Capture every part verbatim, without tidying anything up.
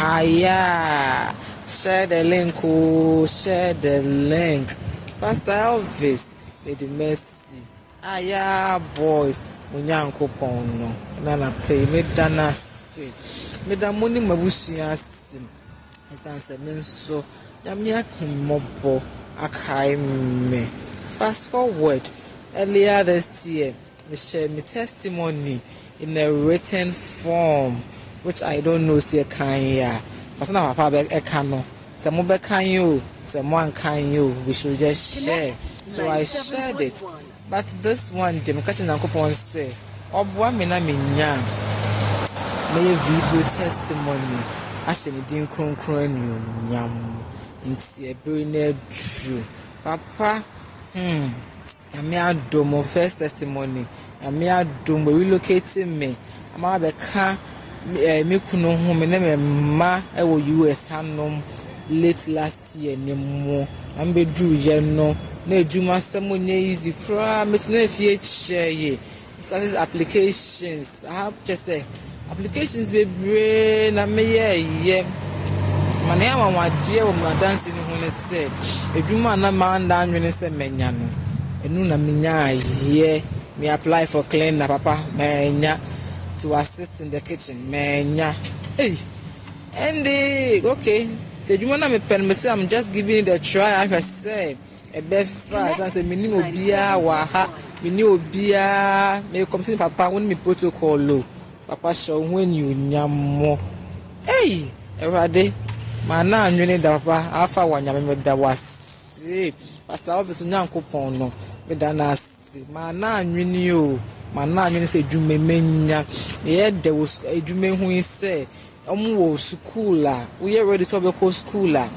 Ah, yeah. Share the link, oh, share the link. Pastor Elvis, Lady Mercy. Ah, yeah, boys. Munyanko Pono. Nana play. Me dana se. Me da money mabushi asim. Esanse menso. Yamia kumobo. Akai me. Fast forward. Earlier this year, we shared my testimony in a written form, which I don't know see a kind ya. But now papa be can no. Some be can you, someone can you. We should just share. So I shared it. But this one, dem catching uncle pon say, Obwa me na me nya. Me video testimony. Asheni din kron kron nyam. Inti e bere na dru. Papa, hmm. Yami adom first testimony. Yami adom relocating me. Ama be ka me kunu hu me na me ma e wo U S hanom late last year ni mo. Am be dru ye no na eduma samo nya easy kra me na fie che started applications. I have just say applications be bre na me ye ye. Mane ya wa dia wo ma dance ni hu ne say eduma na ma nda nwene say menya no. Enu na minya ye me apply for cleaner papa menya to assist in the kitchen menya hey and uh, okay the woman na me pen me say I'm just giving it a try. I say e be fast and say me ni obia wa ha me ni obia me come see papa when me protocol low papa show when you nyamo hey everade mana anwene da papa afa wanyame me da wase pastor office nyankopon no me da na ase mana anwene o mana anwene se dwuma menya ye de wo dwuma hu se omo wo school a we ready so be ko school a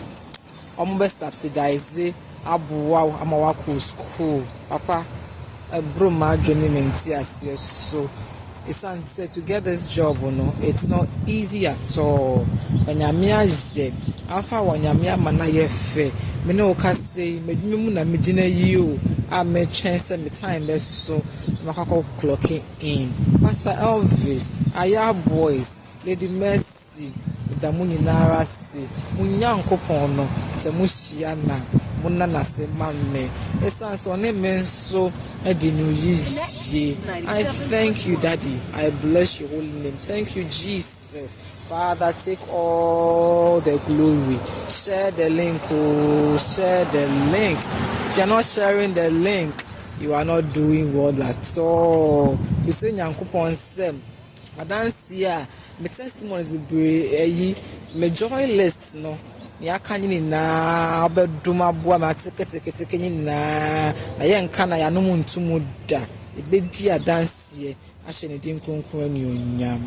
omo be subsidize abuwa amawa ko school papa bro ma adwene menti ase so it's said to get this job no it's not easy at all anyamia je afa wanyamia mana ye fe me no ka say medwuma na megina yi o a me chance me time there so makako clocking in Pastor Elvis aya boys Lady Mercy da muni nara si munyankopon no se muhia na munna na se mamme esanse one menso edinu yiye. I thank you, Daddy. I bless your holy name. Thank you, Jesus. Father, take all the glory. Share the link, oh, share the link. If you're not sharing the link, you are not doing well at all. You say nyankopon sem I don't see ya. My testimonies be brave. My joy list no. Ya kanyi na obeduma boa ma teke teke teke ni na na ye nka na ya no muntumu da ebedi adanse ahye ne din kronkron ni onyam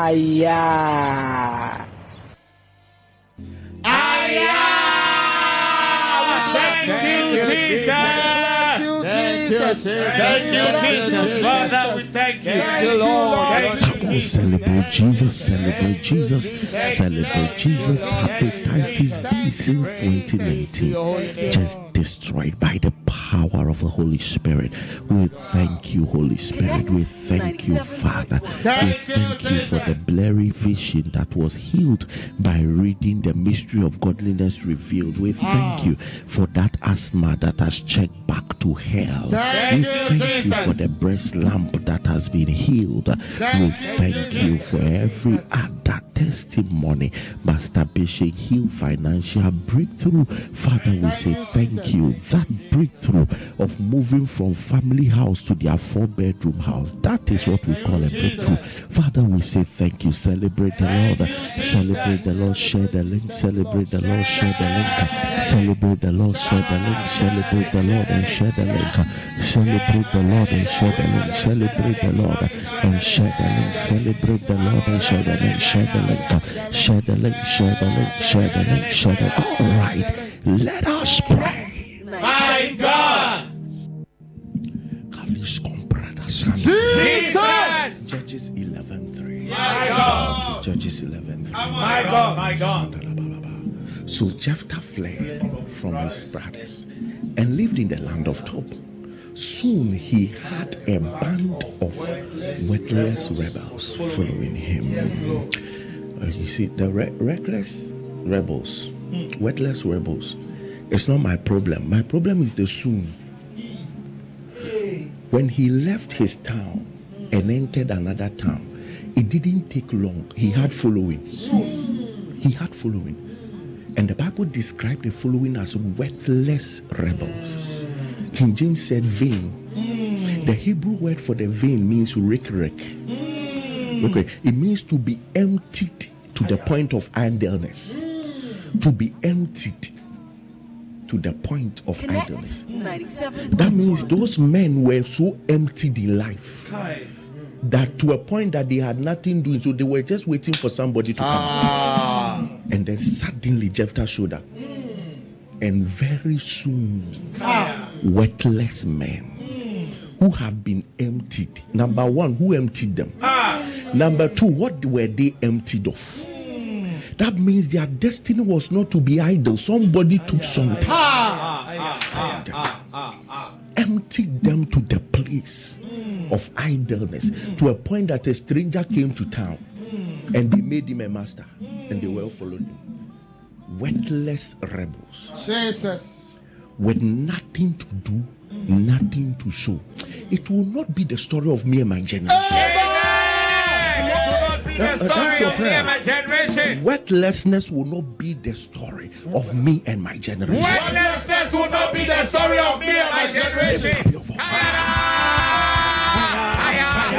aya aya thank you Jesus. Thank you, Jesus. Thank you, Jesus. Father, we thank you. Thank you, Lord. Come on, celebrate Jesus, celebrate Jesus, celebrate Jesus. Happy Thanksgiving Day since twenty nineteen. Just destroyed by the power of the Holy Spirit. We thank you, Holy Spirit. We thank you, Father. We thank you for the blurry vision that was healed by reading the mystery of godliness revealed. We thank you for that asthma that has checked back to hell. Thank we you, thank Jesus. you for the breast lump that has been healed. Thank We thank you for every other testimony. Masturbation, heal, financial breakthrough. Father, we say thank you. That breakthrough of moving from family house to their four bedroom house, that is what we call a breakthrough. Father, we say thank you. Celebrate the Lord. Celebrate the Lord. Share the link. Celebrate the Lord. Share the link. Celebrate the Lord. Share the link. Celebrate the Lord and share the link. Celebrate the Lord and share the link. Celebrate the Lord and share the link. Celebrate the Lord and share the link. Share the link. Share the link. Share the link. Share the link. Share the link. All right. Let us pray. My God. Jesus. Judges eleven three. My God. Judges eleven three. My God. My God. So Jephthah fled from his brothers and lived in the land of Tob. Soon he had a band of worthless rebels following him. Uh, you see, the re- reckless rebels, mm. wordless rebels, it's not my problem. My problem is the soon. When he left his town and entered another town, it didn't take long. He had following. He had following. And the Bible described the following as worthless rebels. King James said vain. The Hebrew word for the vain means rikrek. Okay, it means to be emptied to the point of idleness. To be emptied to the point of Connect idleness. That means those men were so emptied in life that to a point that they had nothing doing, so they were just waiting for somebody to come. Ah. And then suddenly Jephthah showed up. Mm. And very soon, ah. worthless men mm. who have been emptied. Number one, who emptied them? Ah. Number two, what were they emptied of? Mm. That means their destiny was not to be idle. Somebody took something, ah. ah. ah. ah. ah. emptied them to the place of idleness, mm. to a point that a stranger came to town mm. and they made him a master mm. and they well followed him. Worthless rebels. Jesus. With nothing to do, mm. nothing to show. It will not be the story of me and my generation. That, uh, that's your prayer. Worthlessness will not be the story of me and my generation. Worthlessness will not be the story of me and my generation.